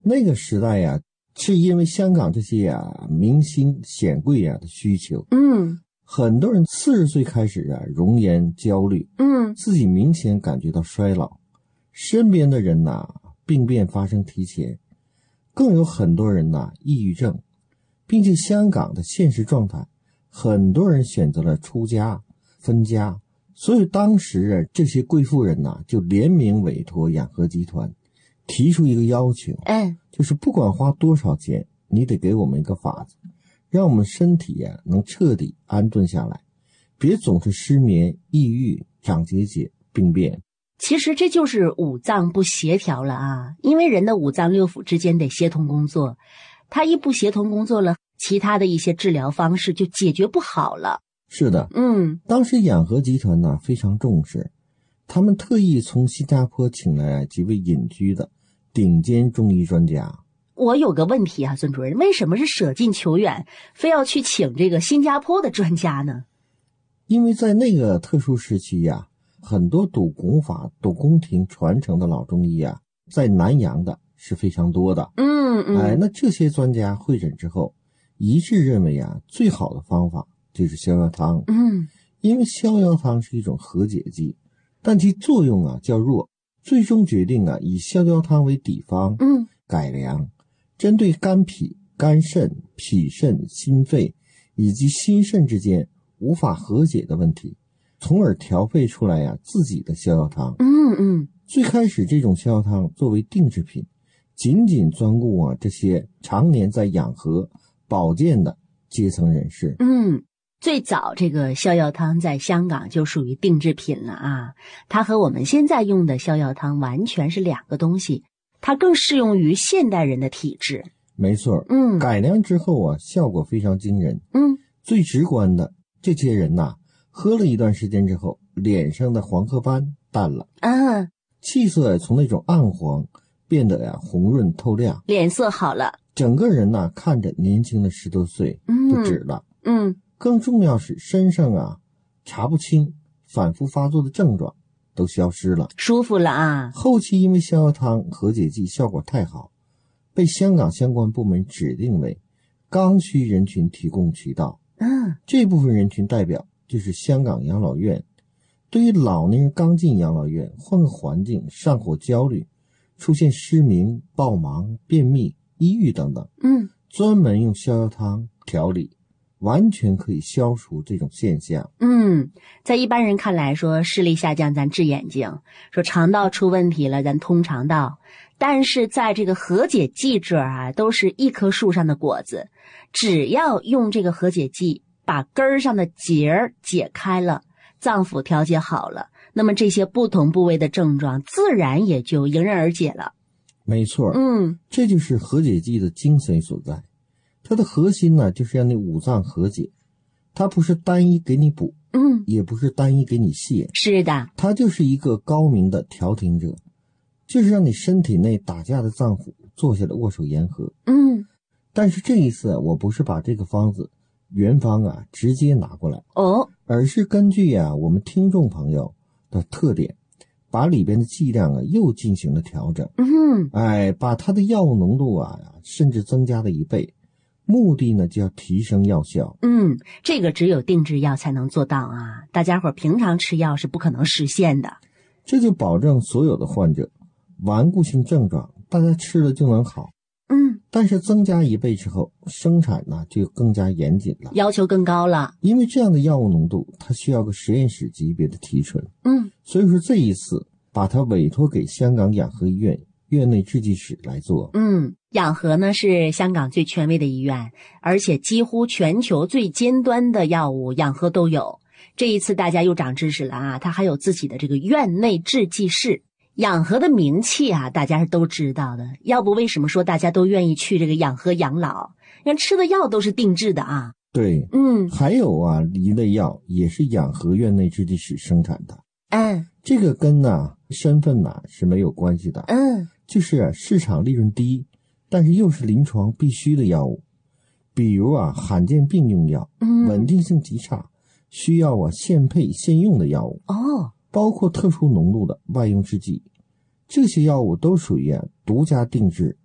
那个时代呀，是因为香港这些明星显贵的需求，很多人40岁开始容颜焦虑，自己明显感觉到衰老，身边的人病变发生提前，更有很多人抑郁症，并且香港的现实状态，很多人选择了出家分家，所以当时这些贵妇人就联名委托养和集团，提出一个要求，就是不管花多少钱，你得给我们一个法子，让我们身体能彻底安顿下来，别总是失眠、抑郁、长结节、病变。 其实这就是五脏不协调了啊，因为人的五脏六腑之间得协同工作，它一不协同工作了，其他的一些治疗方式就解决不好了。 是的，当时养和集团非常重视，他们特意从新加坡请来几位隐居的顶尖中医专家。 我有个问题孙主任，为什么是舍近求远，非要去请这个新加坡的专家呢？ 因为在那个特殊时期很多懂功法、懂宫廷传承的老中医在南洋的是非常多的。那这些专家会诊之后，一致认为最好的方法就是逍遥汤。因为逍遥汤是一种和解剂，但其作用较弱，最终决定以逍遥汤为底方，改良，针对肝脾、肝肾、脾肾、心肺以及心肾之间无法和解的问题，从而调配出来自己的逍遥汤。最开始这种逍遥汤作为定制品，仅仅专顾这些常年在养和保健的阶层人士。 最早这个逍遥汤在香港就属于定制品了它和我们现在用的逍遥汤完全是两个东西，它更适用于现代人的体质。 没错，改良之后效果非常惊人。最直观的，这些人喝了一段时间之后，脸上的黄褐斑淡了，气色从那种暗黄变得红润透亮， 脸色好了， 整个人看着年轻了10多岁，不止了。更重要是身上查不清反复发作的症状都消失了， 舒服了后期因为逍遥汤和解剂效果太好，被香港相关部门指定为刚需人群提供渠道。这部分人群代表就是香港养老院。对于老年人刚进养老院，换个环境，上火焦虑，出现失明、暴盲、便秘、抑郁等等，专门用逍遥汤调理，完全可以消除这种现象。 在一般人看来说视力下降咱治眼睛，说肠道出问题了咱通肠道，但是在这个和解剂这儿都是一棵树上的果子，只要用这个和解剂把根儿上的结解开了，脏腑调节好了，那么这些不同部位的症状自然也就迎刃而解了。 没错，这就是和解剂的精髓所在。它的核心就是让你五脏和解，它不是单一给你补，也不是单一给你泻， 是的， 它就是一个高明的调停者，就是让你身体内打架的脏腑坐下来握手言和。但是这一次我不是把这个方子原方直接拿过来，而是根据我们听众朋友的特点，把里边的剂量又进行了调整。把它的药物浓度甚至增加了1倍，目的呢就要提升药效。 这个只有定制药才能做到大家伙平常吃药是不可能实现的。 这就保证所有的患者顽固性症状大家吃了就能好。但是增加1倍之后，生产就更加严谨了， 要求更高了。 因为这样的药物浓度它需要个实验室级别的提纯。所以说这一次把它委托给香港养和医院院内制剂室来做。 养和呢是香港最权威的医院，而且几乎全球最尖端的药物养和都有。这一次大家又长知识了它还有自己的这个院内制剂室。养和的名气大家是都知道的，要不为什么说大家都愿意去这个养和养老？人吃的药都是定制的对，还有一类药也是养和院内制剂室生产的。这个跟身份是没有关系的。就是市场利润低，但是又是临床必须的药物，比如罕见病用药，稳定性极差，需要现配现用的药物。包括特殊浓度的外用制剂，这些药物都属于独家定制